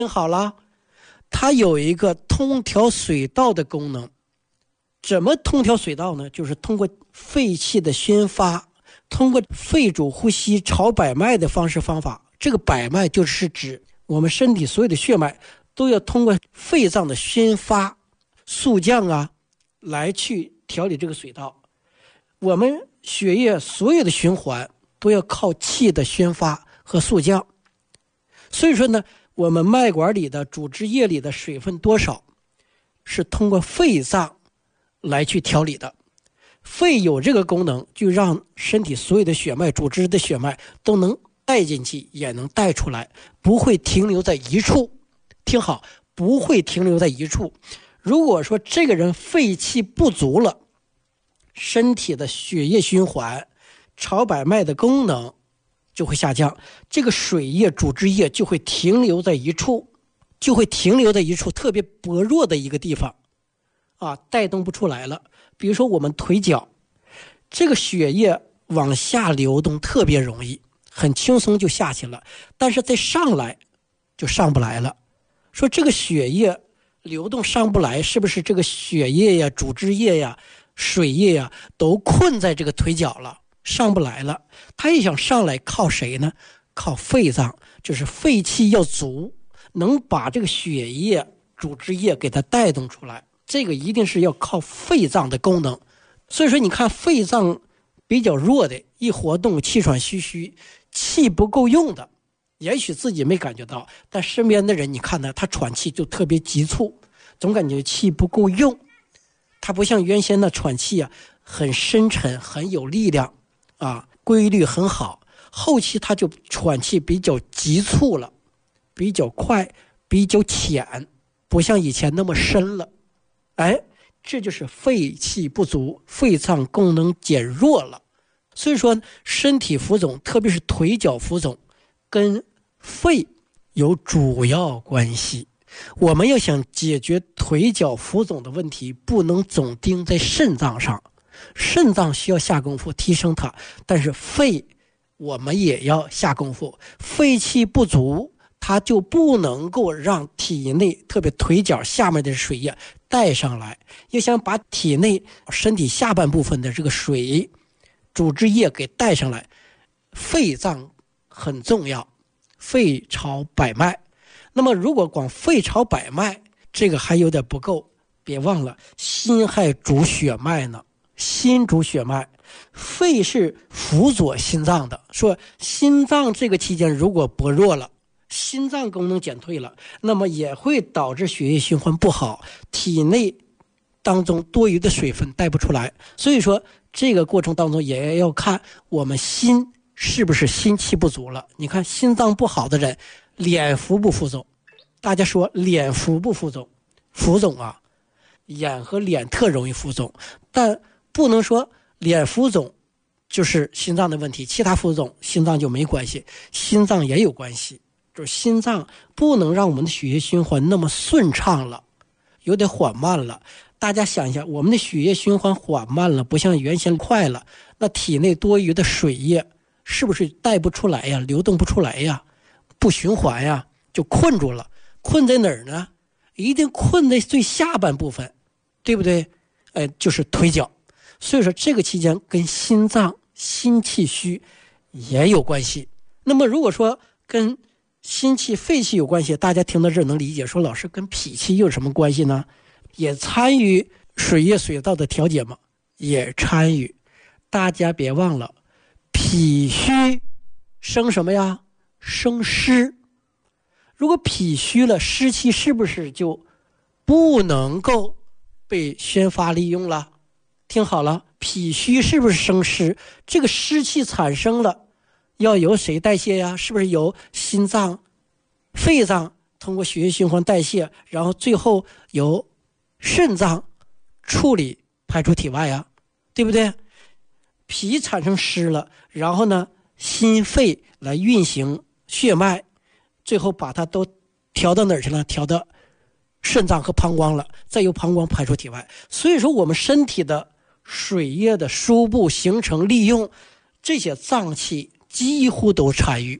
好了，它有一个通调水道的功能。怎么通调水道呢？就是通过肺气的宣发，通过肺主呼吸朝百脉的方法。这个百脉就是指我们身体所有的血脉都要通过肺脏的宣发速降来去调理这个水道。我们血液所有的循环都要靠气的宣发和速降。所以说呢，我们脉管里的主汁液里的水分多少是通过肺脏来去调理的。肺有这个功能，就让身体所有的血脉、主汁的血脉都能带进去，也能带出来，不会停留在一处。听好，不会停留在一处。如果说这个人肺气不足了，身体的血液循环、朝百脉的功能就会下降，这个水液、主汁液就会停留在一处，特别薄弱的一个地方带动不出来了。比如说我们腿脚，这个血液往下流动特别容易，很轻松就下去了，但是再上来就上不来了。说这个血液流动上不来，是不是这个血液呀、主汁液呀、水液呀都困在这个腿脚了，上不来了？他也想上来，靠谁呢？靠肺脏，就是肺气要足，能把这个血液、主汁液给它带动出来。这个一定是要靠肺脏的功能。所以说你看肺脏比较弱的，一活动气喘吁吁，气不够用的，也许自己没感觉到，但身边的人你看他喘气就特别急促，总感觉气不够用。他不像原先的喘气很深沉，很有力量规律很好。后期他就喘气比较急促了，比较快，比较浅，不像以前那么深了。这就是肺气不足，肺脏功能减弱了。所以说身体浮肿，特别是腿脚浮肿，跟肺有主要关系。我们要想解决腿脚浮肿的问题，不能总盯在肾脏上，肾脏需要下功夫提升它，但是肺我们也要下功夫。肺气不足，它就不能够让体内特别腿脚下面的水液带上来。要想把体内身体下半部分的这个水、主汁液给带上来，肺脏很重要，肺朝百脉。那么如果光肺朝百脉，这个还有点不够。别忘了心还主血脉呢，心主血脉，肺是辅佐心脏的。说心脏这个期间如果薄弱了，心脏功能减退了，那么也会导致血液循环不好，体内当中多余的水分带不出来。所以说这个过程当中也要看我们心是不是心气不足了。你看心脏不好的人，脸浮不浮肿？大家说脸浮不浮肿？浮肿眼和脸特容易浮肿，但不能说脸浮肿就是心脏的问题，其他浮肿心脏就没关系，心脏也有关系。就是心脏不能让我们的血液循环那么顺畅了，有点缓慢了。大家想一下，我们的血液循环缓慢了，不像原先快了，那体内多余的水液是不是带不出来呀？流动不出来呀？不循环呀？就困住了。困在哪儿呢？一定困在最下半部分，对不对？就是腿脚。所以说这个期间跟心脏心气虚也有关系。那么如果说跟心气肺气有关系，大家听到这儿能理解，说老师跟脾气有什么关系呢？也参与水液水道的调节吗？也参与。大家别忘了，脾虚生什么呀？生湿。如果脾虚了，湿气是不是就不能够被宣发利用了？听好了，脾虚是不是生湿？这个湿气产生了，要由谁代谢呀？是不是由心脏、肺脏通过血液循环代谢，然后最后由肾脏处理排出体外呀？对不对？脾产生湿了，然后呢，心肺来运行血脉，最后把它都调到哪儿去了？调到肾脏和膀胱了，再由膀胱排出体外。所以说我们身体的水液的输布、形成、利用，这些脏器几乎都参与，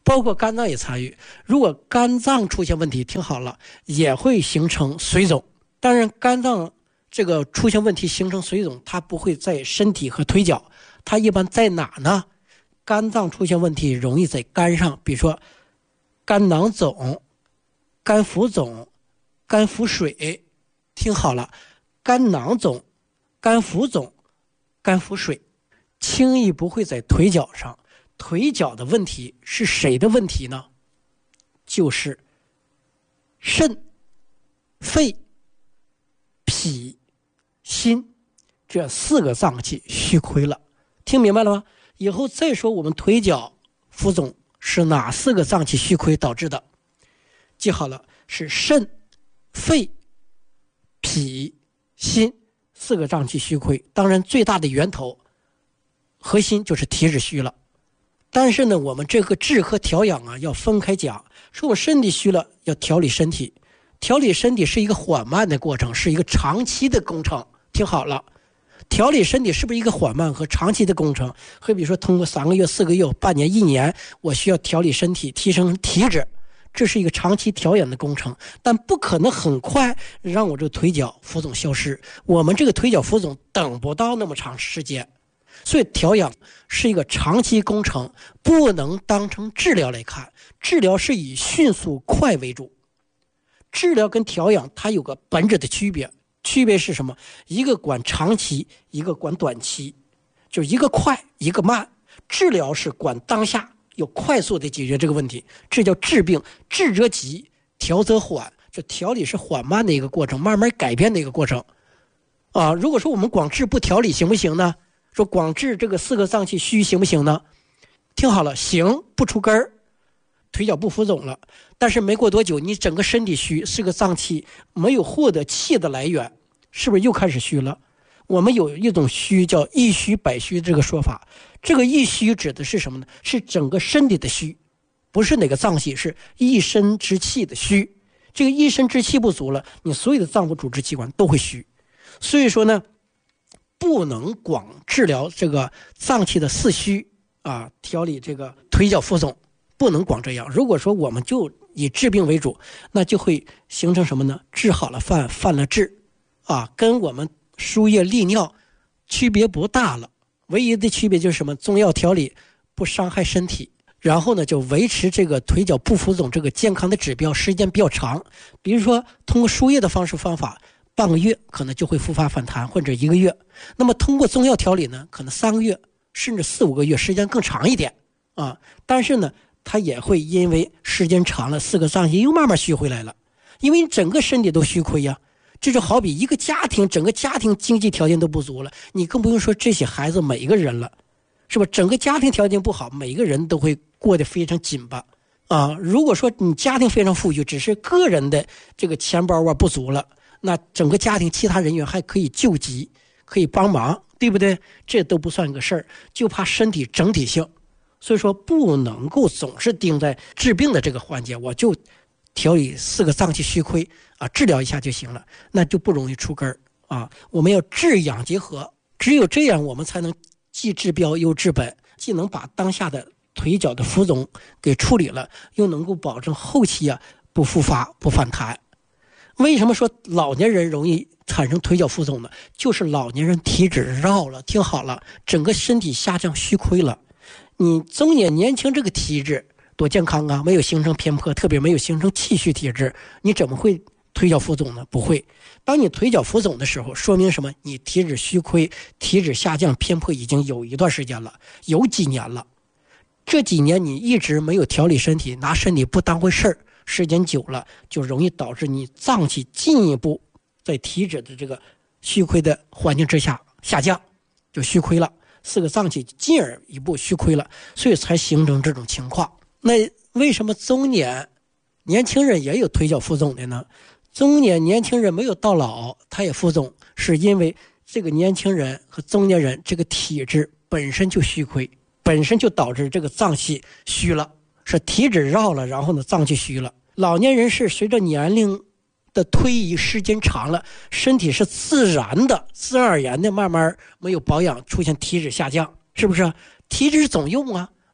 包括肝脏也参与。如果肝脏出现问题，听好了，也会形成水肿。当然，肝脏这个出现问题形成水肿，它不会在身体和腿脚，它一般在哪呢？肝脏出现问题容易在肝上，比如说肝囊肿、肝浮肿、肝浮水。听好了，肝囊肿、肝浮肿、肝浮水，轻易不会在腿脚上。腿脚的问题是谁的问题呢？就是肾、肺、脾、心这4个脏器虚亏了。听明白了吗？以后再说我们腿脚浮肿是哪4个脏器虚亏导致的，记好了，是肾、肺、脾、心4个脏器虚亏。当然最大的源头核心就是体质虚了。但是呢，我们这个治和调养啊要分开讲。说我身体虚了要调理身体，调理身体是一个缓慢的过程，是一个长期的工程。听好了，调理身体是不是一个缓慢和长期的工程？会比如说通过3个月、4个月、半年、1年，我需要调理身体，提升体质，这是一个长期调养的工程，但不可能很快让我这个腿脚浮肿消失。我们这个腿脚浮肿等不到那么长时间，所以调养是一个长期工程，不能当成治疗来看。治疗是以迅速快为主，治疗跟调养它有个本质的区别。区别是什么？一个管长期，一个管短期，就一个快一个慢。治疗是管当下，有快速的解决这个问题，这叫治病。治则急，调则缓。这调理是缓慢的一个过程，慢慢改变的一个过程啊。如果说我们光治不调理行不行呢？说光治这个4个脏器虚行不行呢？听好了，行，不出根儿，腿脚不浮肿了，但是没过多久，你整个身体虚，4个脏器没有获得气的来源，是不是又开始虚了？我们有一种虚叫一虚百虚这个说法，这个一虚指的是什么呢？是整个身体的虚，不是哪个脏器，是一身之气的虚。这个一身之气不足了，你所有的脏腑组织器官都会虚。所以说呢，不能光治疗这个脏器的四虚啊，调理这个腿脚浮肿，不能光这样。如果说我们就以治病为主，那就会形成什么呢？治好了犯，犯了治啊，跟我们输液利尿区别不大了。唯一的区别就是什么？中药调理不伤害身体，然后呢就维持这个腿脚不浮肿这个健康的指标时间比较长。比如说通过输液的方法，半个月可能就会复发反弹，或者1个月。那么通过中药调理呢，可能3个月甚至4、5个月，时间更长一点啊。但是呢，它也会因为时间长了，4个脏器又慢慢虚回来了，因为你整个身体都虚亏呀。这就好比一个家庭，整个家庭经济条件都不足了，你更不用说这些孩子每一个人了，是吧？整个家庭条件不好，每一个人都会过得非常紧巴啊。如果说你家庭非常富裕，只是个人的这个钱包啊不足了，那整个家庭其他人员还可以救急，可以帮忙，对不对？这都不算个事儿，就怕身体整体性。所以说不能够总是盯在治病的这个环节，我就调理4个脏器虚亏啊，治疗一下就行了，那就不容易出根儿啊。我们要治养结合，只有这样我们才能既治标又治本，既能把当下的腿脚的浮肿给处理了，又能够保证后期啊不复发不反弹。为什么说老年人容易产生腿脚浮肿呢？就是老年人体质绕了，听好了，整个身体下降虚亏了。你中年年轻这个体质多健康啊，没有形成偏颇，特别没有形成气虚体质，你怎么会腿脚浮肿呢？不会。当你腿脚浮肿的时候，说明什么？你体质虚亏，体质下降偏颇已经有一段时间了，有几年了。这几年你一直没有调理身体，拿身体不当回事儿，时间久了就容易导致你脏器进一步在体质的这个虚亏的环境之下下降，就虚亏了，4个脏器进而一步虚亏了，所以才形成这种情况。那为什么中年年轻人也有腿脚浮肿的呢？中年年轻人没有到老他也浮肿，是因为这个年轻人和中年人这个体质本身就虚亏，本身就导致这个脏器虚了，是体质绕了，然后呢脏器虚了。老年人是随着年龄的推移，时间长了，身体是自然的自然而然的慢慢没有保养，出现体质下降，是不是？体质总用啊，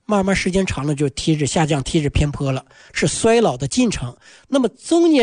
慢慢时间长了就体脂下降、体脂偏颇了，是衰老的进程。那么中年